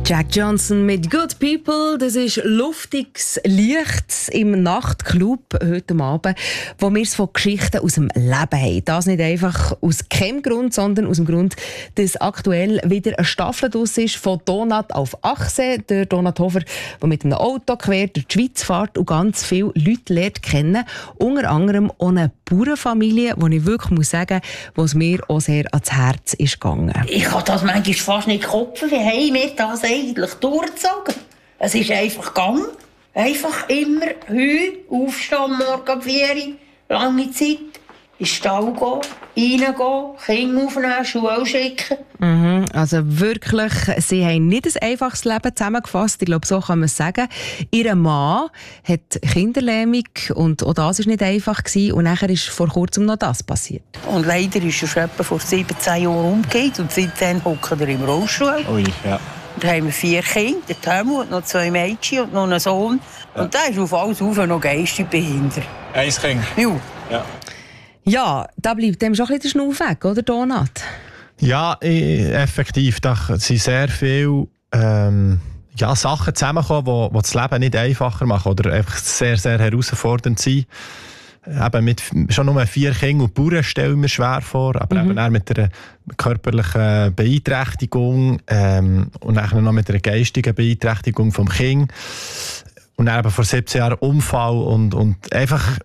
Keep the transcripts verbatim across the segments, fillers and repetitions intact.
Jack Johnson mit Good People. Das ist luftiges Licht im Nachtclub heute Abend, wo wir es von Geschichten aus dem Leben haben. Das nicht einfach aus keinem Grund, sondern aus dem Grund, dass aktuell wieder eine Staffel draus ist von Donat auf Achse. Der Donat Hofer, der mit einem Auto quer durch die Schweiz fährt und ganz viele Leute lernt kennen. Unter anderem auch eine Bauernfamilie, die ich wirklich muss sagen, was mir auch sehr ans Herz ist gegangen. Ich kann das manchmal fast nicht kopfen. Wie haben wir das eigentlich durchgezogen? Es ist einfach gegangen. Einfach immer heu, aufstehen, morgen vier Uhr, lange Zeit, in den Stall gehen, reingehen, Kinder aufnehmen, Schule schicken. Mhm, also wirklich, sie haben nicht ein einfaches Leben zusammengefasst. Ich glaube, so kann man es sagen. Ihr Mann hat Kinderlähmung und auch das war nicht einfach gewesen. Und nachher ist vor kurzem noch das passiert. Und leider ist er schon etwa vor siebzehn Jahren umgekehrt und seitdem hockt er im Rollstuhl. Ui, ja. Da haben wir vier Kinder, der Helmut, noch zwei Mädchen und noch einen Sohn. Ja. Und der ist auf alles auf noch geistig behindert. Ein Kind? Ja. Ja. Ja, da bleibt dem schon ein bisschen der Schnuff weg, oder Donat? Ja, effektiv. Da sind sehr viele ähm, ja, Sachen zusammengekommen, die das Leben nicht einfacher machen oder einfach sehr, sehr herausfordernd sind. Eben mit schon nur vier Kindern und Bauern stelle ich mir schwer vor, aber mhm. eben auch mit einer körperlichen Beeinträchtigung ähm, und dann noch mit einer geistigen Beeinträchtigung vom Kind. Und dann eben vor siebzehn Jahren Unfall und, und einfach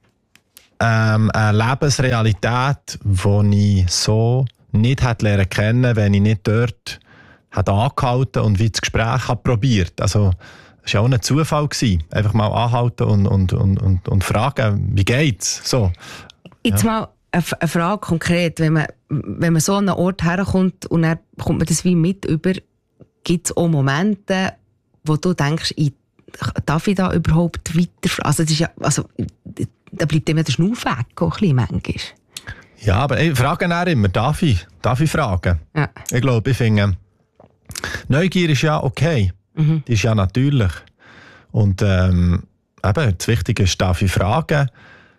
ähm, eine Lebensrealität, die ich so nicht hätte lernen können, wenn ich nicht dort hätte angehalten und wie das Gespräch habe probiert. Also, es war auch ein Zufall. Einfach mal anhalten und, und, und, und, und fragen, wie geht's? So. Jetzt Ja. mal eine, eine Frage konkret. Wenn man, wenn man so an einen Ort herkommt und dann kommt man das wie mit über, gibt es auch Momente, wo du denkst, ich, darf ich da überhaupt weiter? Also, das ist ja, also da bleibt immer der Schnuff weg, auch ein bisschen manchmal. Ja, aber ich frage dann immer, darf ich? Darf ich fragen? Ja. Ich glaube, ich finde, Neugier ist ja okay. Mhm. Die ist ja natürlich. Und ähm, eben, das Wichtige ist, darf ich fragen,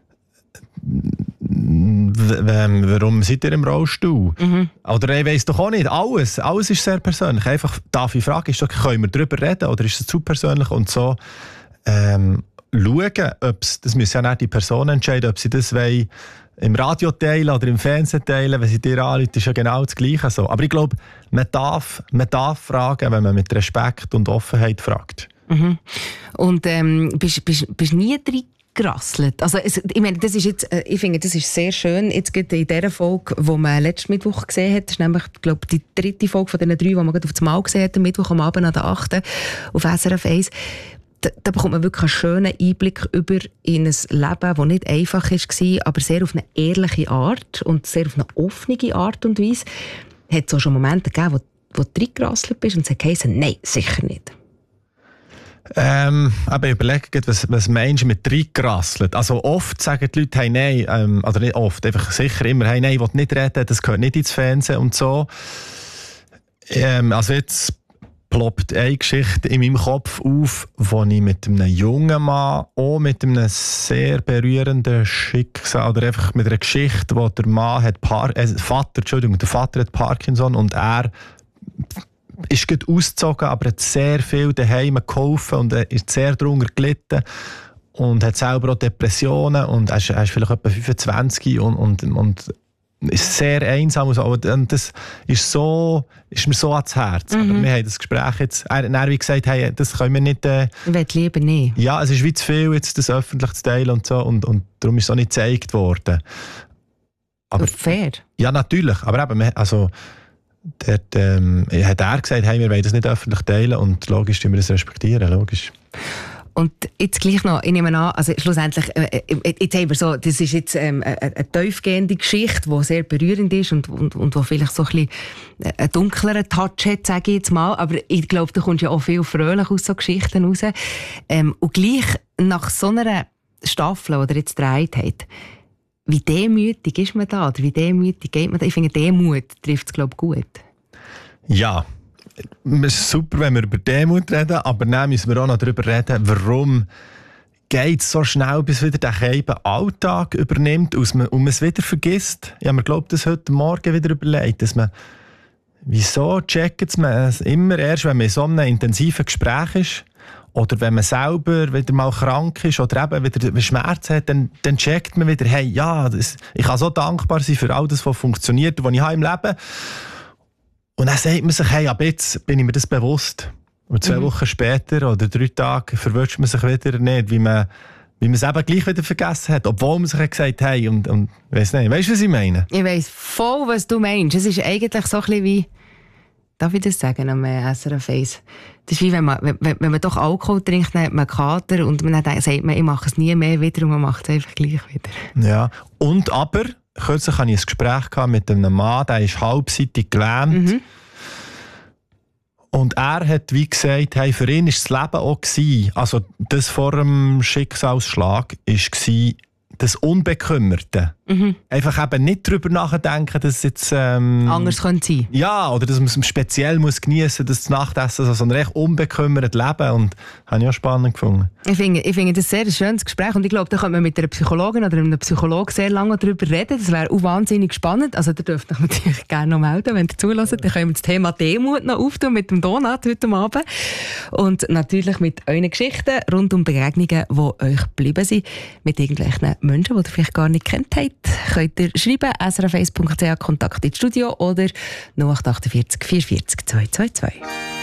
warum seid ihr im Rollstuhl? Mhm. Oder ich weiss doch auch nicht. Alles, alles ist sehr persönlich. Einfach, darf ich fragen, ist doch, können wir darüber reden oder ist es zu persönlich? Und so ähm, schauen, ob's, das müssen ja nicht die Personen entscheiden, ob sie das wollen, im Radio teilen oder im Fernsehen teilen, wenn sie dir anrufen, ist ja genau das Gleiche. So. Aber ich glaube, man darf, man darf fragen, wenn man mit Respekt und Offenheit fragt. Mhm. Und ähm, bist du nie reingerasselt? Also, es, ich meine, das ist jetzt, äh, ich finde, das ist sehr schön. Jetzt geht in dieser Folge, die man letzten Mittwoch gesehen hat, das ist nämlich, glaube ich, die dritte Folge von diesen drei, die man gerade auf das Mal gesehen hat, am Mittwoch am Abend an der achten auf S R F eins. Da, da bekommt man wirklich einen schönen Einblick über in ein Leben, das nicht einfach war, aber sehr auf eine ehrliche Art und sehr auf eine offene Art und Weise. Hat es auch schon Momente gegeben, wo, wo du reingerasselt bist und es hat geheißen, nein, sicher nicht? Ähm, aber ich überlege, was, was meinst du mit reingerasselt? Also oft sagen die Leute, hey, nein, ähm, oder nicht oft, einfach sicher immer, hey, nein, ich will nicht reden, das gehört nicht ins Fernsehen und so. Ähm, also jetzt ploppt eine Geschichte in meinem Kopf auf, wo ich mit einem jungen Mann, auch mit einem sehr berührenden Schicksal, oder einfach mit einer Geschichte, wo der Mann hat Par- äh, Vater, Entschuldigung, der Vater hat Parkinson und er ist gut ausgezogen, aber hat sehr viel daheim geholfen und er ist sehr darunter gelitten und hat selber auch Depressionen und er ist, er ist vielleicht etwa fünfundzwanzig und, und, und ist sehr einsam und so. Und das ist, so, ist mir so ans Herz. Mhm. Aber wir haben das Gespräch jetzt, er hat wie gesagt, hey, das können wir nicht... Äh, ich will lieber nicht. Ja, es ist wie zu viel, jetzt das öffentlich zu teilen und so. Und, und darum ist es auch nicht gezeigt worden. Aber, fair. Ja, natürlich. Aber eben, also, dort, ähm, hat er gesagt, hey, wir wollen das nicht öffentlich teilen und logisch müssen wir das respektieren, logisch. Und jetzt gleich noch, ich nehme an, also schlussendlich, äh, jetzt haben wir so, das ist jetzt ähm, eine, eine tiefgehende Geschichte, die sehr berührend ist und, und, und wo vielleicht so ein bisschen einen dunkleren Touch hat, sage ich jetzt mal. Aber ich glaube, da kommt ja auch viel fröhlich aus so Geschichten raus. Ähm, und gleich nach so einer Staffel, die ihr jetzt gedreht habt, wie demütig ist man da? Oder wie demütig geht man da? Ich finde, Demut trifft es, glaube ich, gut. Ja. Es ist super, wenn wir über Demut reden, aber dann müssen wir auch noch darüber reden, warum geht es so schnell, bis wieder der Keiben Alltag übernimmt und man es wieder vergisst. Ich habe mir, glaube ich, das heute Morgen wieder überlegt, dass man wieso checkt man es immer erst, wenn man in so einem intensiven Gespräch ist oder wenn man selber wieder mal krank ist oder eben wieder Schmerzen hat, dann, dann checkt man wieder, hey, ja, das, ich kann so dankbar sein für all das, was funktioniert, was ich habe im Leben. Und dann sagt man sich, hey, ab jetzt bin ich mir das bewusst. Und zwei mhm. Wochen später oder drei Tage verwünscht man sich wieder nicht, wie man, wie man es eben gleich wieder vergessen hat, obwohl man sich hat gesagt hat, hey, und, und weiss nicht, weißt du, was ich meine? Ich weiss voll, was du meinst. Es ist eigentlich so ein bisschen wie, darf ich das sagen am S R F eins? Das ist wie, wenn man, wenn, wenn man doch Alkohol trinkt, dann hat man Kater und man dann sagt man, ich mache es nie mehr wieder und man macht es einfach gleich wieder. Ja, und aber, kürzlich hatte ich ein Gespräch mit einem Mann, der ist halbseitig gelähmt. Mhm. Und er hat wie gesagt, hey, für ihn war das Leben auch gewesen, also das vor dem Schicksalsschlag, war das Unbekümmerte. Mhm. Einfach eben nicht darüber nachdenken, dass es jetzt... Ähm, anders könnte sein. Ja, oder dass man es speziell muss geniessen muss, das Nachtessen, also so ein recht unbekümmert Leben. Und das habe ich auch spannend gefunden. Ich finde, ich finde das sehr ein schönes Gespräch und ich glaube, da könnte man mit einer Psychologin oder einem Psychologen sehr lange darüber reden. Das wäre auch wahnsinnig spannend. Also ihr dürft euch natürlich gerne noch melden, wenn ihr zuhört. Dann können wir das Thema Demut noch auftun mit dem Donat heute Abend. Und natürlich mit euren Geschichten rund um Begegnungen, die euch geblieben sind, mit irgendwelchen Menschen, die ihr vielleicht gar nicht kennt habt. Könnt ihr schreiben, s r f eins punkt c h, Kontakt ins Studio oder null acht acht vier vier vier vier zwei zwei zwei.